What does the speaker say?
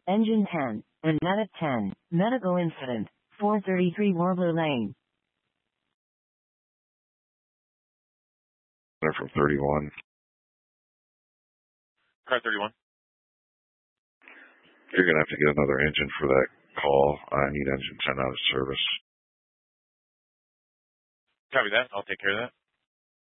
Engine 10, and Medic 10, medical incident, 433 Warbler Lane. They're from 31. Car 31. You're going to have to get another engine for that call. I need engine 10 out of service. Copy that. I'll take care of that.